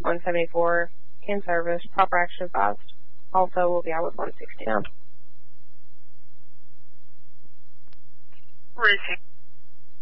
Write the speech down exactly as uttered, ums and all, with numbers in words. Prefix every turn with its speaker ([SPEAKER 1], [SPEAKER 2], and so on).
[SPEAKER 1] one seventy-four, in service, proper action advised. Also, we'll be out with one sixty now.
[SPEAKER 2] Receive.